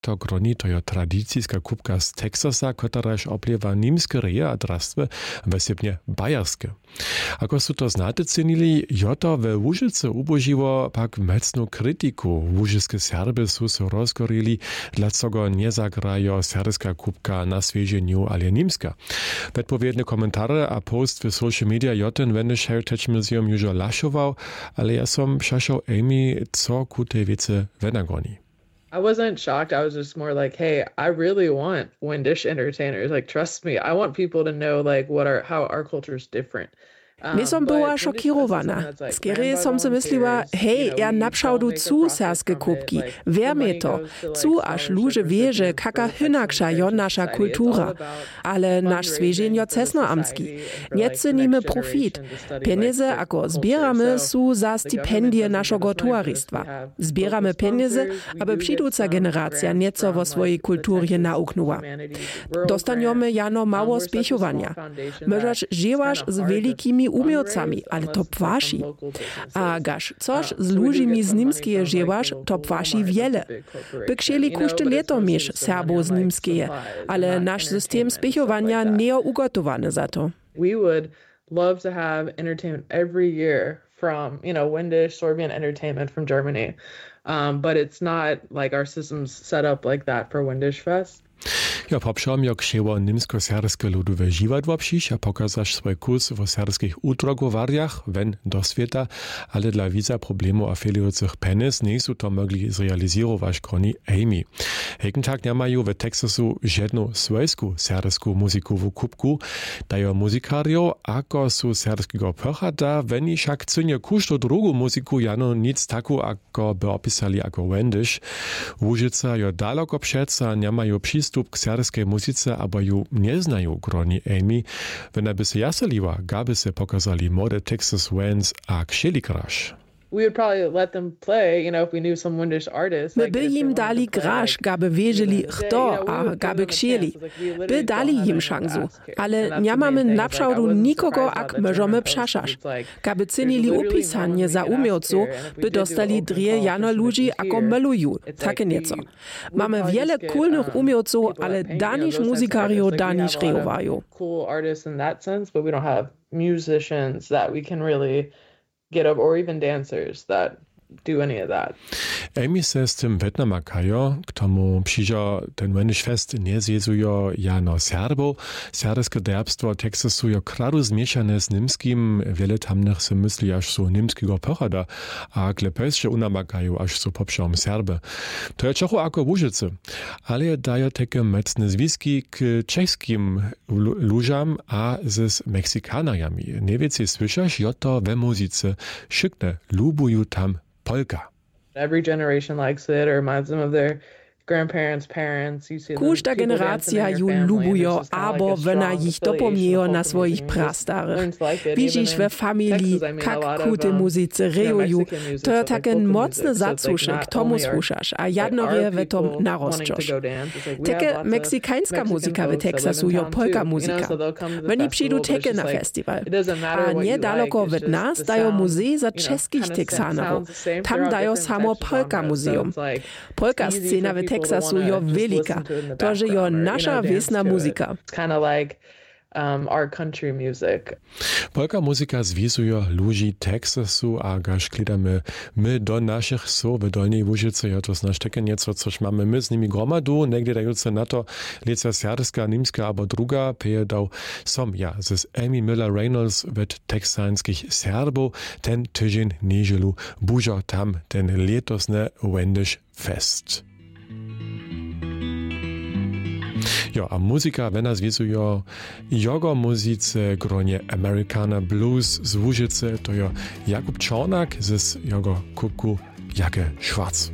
to groni to je tradycyjska kubka z Teksasa, któraż opliewa niemskie reje a drastwy, wesybnie bajerskie. Ako su to znate cenili, joto we Łużyce ubožiło pak mecną krytyku. Łużyskie Serby su se rozgorili, dlaczego nie zagrajo serbska kubka na świeżeniu, ale niemska. Odpowiednie komentare a post w social media joten wendyszają też muzeum już laszował, ale ja som przeszał Amy, co ku tej wiece wenagoni. I wasn't shocked. I was just more like, hey, I really want Windish entertainers. Like, trust me, I want people to know like how our culture is different. My som była szokirowana. Skiery som se mysliła, hej, ja napšałdu cu serskie kubki. Wiermie to. Cu aż ludzie wieże, kaka hynaksza jo nasza kultura. Ale nasz świeżeń jo cesnoamski. Nie cenimy profit. Pieniądze, ako zbieramy, su za stipendie naszego towarystwa. Zbieramy pieniądze, aby przydłuca generacja nieco wo swojej kulturze nauknęła. Dostaniemy jano mało spiechowania. Możesz żywać z wielkimi umiocami, ale to płaci. A gaż coś z ludźmi z nimskie żywasz, to płaci wiele. By chcieli kuszty leto mieć Serbów z nimskie, ale nasz system spiechowania nie ugotowany za to. We would love to have entertainment every year from, Windish, Sorbian entertainment from Germany. But it's not like our system's set up like that for Windish Fest. Ja poprzom, jak się niemsko-serskie ludowe dziwadło przyjść, a pokazasz swój kurs w serskich utrogowariach, wen do świata, ale dla widza problemu afiliujących penis nie są to mogli zrealizować kroni Amy. Hekentak nie mają w Teksasu żadną swojską serską muzykową kubku, dają muzykarią, ako są serskiego pochada, weni však cynie kuszto drugą muzyku jano nic taku, ako by opisali jako Windish. Łużyca jo daleko przeca nie mają przystup k serskiej muzyce, abo ju nie znają groni Amy. Wenn by se jaseliła, gaby se pokazali mode Texas Wens a ksieli krasz. We would probably let them play, if we knew some Windish artists. My by im dali grasz, gaby wiedzieli kto, a gaby ksieli. By dali im szansu, ale nie mamy naprzałdu nikogo, ak możemy przeszać. Gaby cenili upisanie za umiejcu, by dostali drie jano ludzi, ako meluju, takie nieco. Mamy wiele coolnych umiejców, ale danisz muzykariów danisz rejowają. Cool artists in that sense, but we don't have musicians that we can really get up, or even dancers that do any of that. Amy se z tym Vietnamakajo, k tomu przyjdzie ten Windish Fest nie zjezujo jano Serbo. Serskie derbstwo Teksasu jo kradu zmieszane z nimskim, wiele tamnych se myśli aż su nimskiego pochoda, a klepejsze unamakajo aż su poprzom Serby. To je czochu ako Łużyce, ale daje takie mocne związki k czeskim ludziom a z Meksykanajami. Nie wiecie, słyszasz, jo to we muzyce szykne lubuju tam polka. Every generation likes it or reminds them of their grandparents, parents. Każda generacja ju lubujo, abo wena ich dopomniejo na swoich prastarych. Widzisz we familii, jak ku tej muzyce rejuju, to je taken mocny zacuszek, tomu słuchasz, a jednorje we tom narosczosz. Takie meksykańska muzyka w Teksasu jo polka muzyka. Oni przyjdą takie na festiwal. A niedaleko od nas dają muzej za czeskich Teksanerów. Tam dają samo polka muzeum. Polka scena w Teksasu jo velika. To je jo nasza wiesna muzyka. It's kind of like our country music. Polka muzyka związuje ludzi Teksasu, a gaż klidamy my do naszych so w Dolnej Łużyce, ja to znasz takie nieco, coś mamy my z nimi gromadu, negdzie dające na to leca serska, nimska albo druga, peje dał som ja z Amy Miller-Reynolds w teksańskich Serbo ten tydzień niedzielu bużo tam ten letosny Windish Fest. Jo, a muzyka w nas wiązuje jogo muzyce gronie Americana Blues z Łużyce, to jo Jakub Czornak z jogo kubku Jacke Schwarz.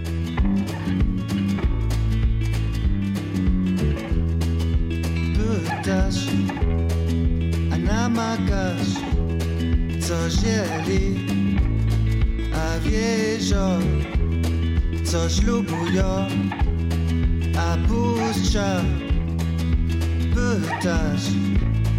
Pytasz, a namakasz, co zieli, a wieżo, coś lubują, a puszcza. Pytasz,